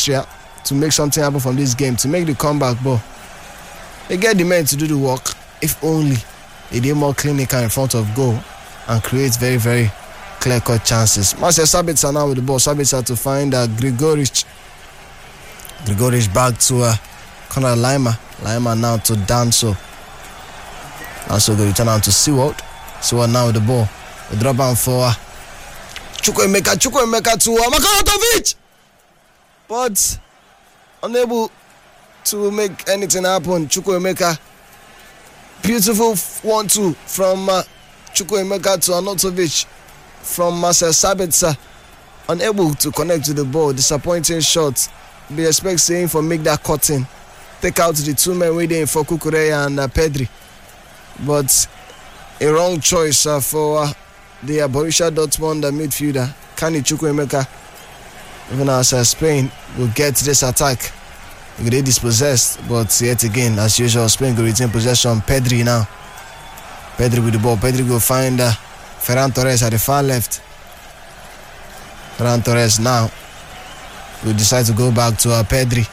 Austria to make something happen from this game, to make the comeback, but they get the men to do the work. If only they did more clinical in front of goal and create very, very clear-cut chances. Marcel Sabitzer now with the ball. Sabitzer to find Grigoric. Grigoric back to Conrad Lima. Lima now to Danso. Danso go return on to Seward. Seward now with the ball. We drop on for Chukwuemeka to Makaratovic. But unable to make anything happen. Chukwuemeka. Beautiful 1-2 from Chukwuemeka to Arnautovic from Marcel Sabitzer. Unable to connect to the ball. Disappointing shot. Be expect saying for make that cutting. Take out the two men waiting for Cucurella and Pedri. But a wrong choice for the Borussia Dortmund midfielder, Kani Chukwuemeka. Even as Spain will get this attack. They dispossessed, but yet again, as usual, Spain will retain possession. Pedri now. Pedri with the ball. Pedri will find Ferran Torres at the far left. Ferran Torres now will decide to go back to Pedri.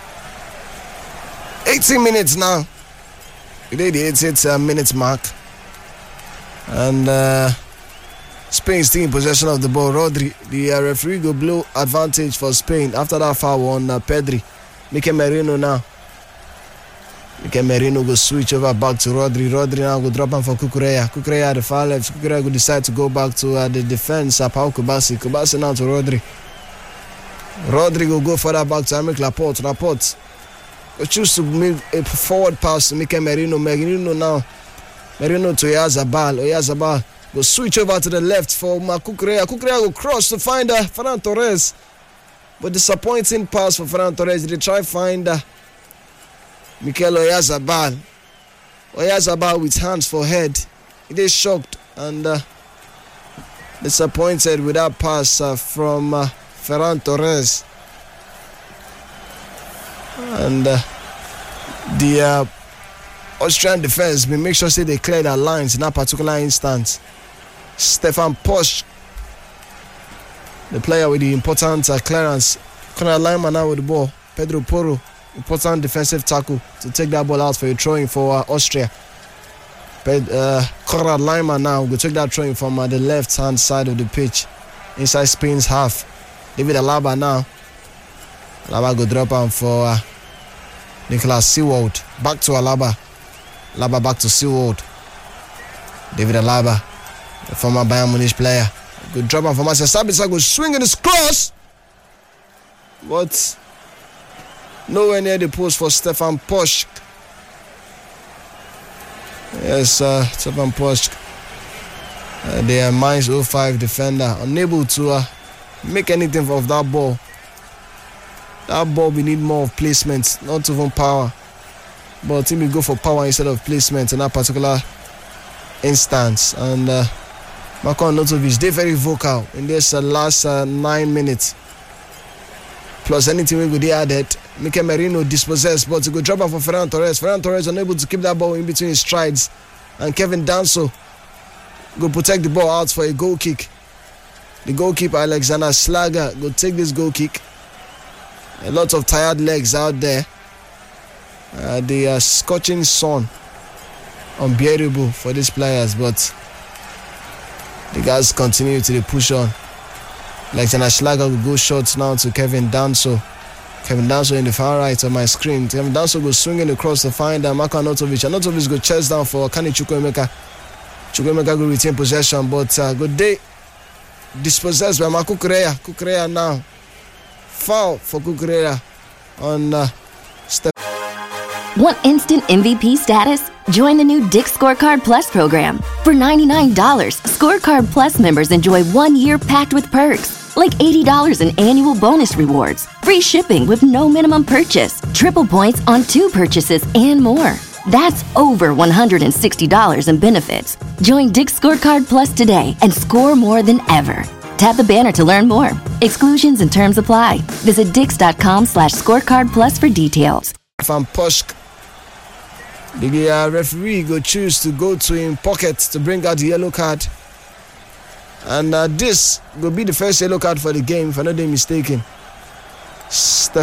18 minutes now. We did the 88 minute mark. And Spain still in possession of the ball. Rodri, the referee will blow advantage for Spain after that foul on Pedri. Mikel Merino now. Mikel Merino will switch over back to Rodri. Rodri now will drop him for Cucurella. Cucurella at the far left. Cucurella will decide to go back to the defense. Pau Kubasi. Kubasi now to Rodri. Rodri will go further back to Aymeric Laporte. Laporte will choose to make a forward pass to Mikel Merino. Merino now. Merino to Oyarzabal. Oyarzabal will switch over to the left for Cucurella. Cucurella will cross to find Ferran Torres. But disappointing pass for Ferran Torres. They try to find Mikel Oyarzabal. Oyarzabal with hands for head. He is shocked and disappointed with that pass from Ferran Torres. And the Austrian defense will make sure they clear their lines in that particular instance. Stefan Posch, the player with the important clearance. Conrad Lima now with the ball. Pedro Porro, important defensive tackle to take that ball out for a throw-in for Austria. Conrad Lima now will take that throw-in from the left-hand side of the pitch, inside Spain's half. David Alaba now. Alaba go drop him for Nicolas Seward. Back to Alaba. Alaba back to Seward. David Alaba, the former Bayern Munich player. Good drop him for Marcel Sabitzer. Go swing in his cross. But nowhere near the post for Stefan Posch. Yes, Stefan Posch. The Mainz 05 defender. Unable to make anything of that ball. That ball, we need more of placement, not even power. But team will go for power instead of placement in that particular instance. And Marko Arnautovic, they're very vocal in this last 9 minutes. Plus anything we could added. Mikel Merino dispossessed, but to go drop off for Ferran Torres. Ferran Torres unable to keep that ball in between his strides. And Kevin Danso go protect the ball out for a goal kick. The goalkeeper Alexander Schlager go take this goal kick. A lot of tired legs out there. The scorching sun, unbearable for these players, but the guys continue to push on. Alexander Schlager will go short now to Kevin Danso. Kevin Danso in the far right of my screen. Kevin Danso goes swinging across to find Marko Arnautovic. Arnautovic go chest down for Kani Chukwuemeka. Chukwuemeka will retain possession, but good day dispossessed by Marco Cucurella. Cucurella now. Foul for Cucurella on step. Want instant MVP status? Join the new Dick's Scorecard Plus program. For $99, Scorecard Plus members enjoy 1 year packed with perks, like $80 in annual bonus rewards, free shipping with no minimum purchase, triple points on 2 purchases, and more. That's over $160 in benefits. Join Dick's Scorecard Plus today and score more than ever. Tap the banner to learn more. Exclusions and terms apply. Visit dix.com/scorecardplus for details. Van Posch, the referee go choose to go to him pocket to bring out the yellow card. And this will be the first yellow card for the game, if I'm not mistaken.